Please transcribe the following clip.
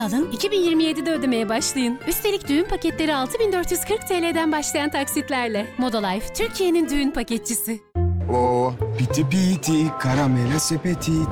alın, 2027'de ödemeye başlayın. Üstelik düğün paketleri 6440 TL'den başlayan taksitlerle. Modalife, Türkiye'nin düğün paketçisi. O piti piti karamele sepeti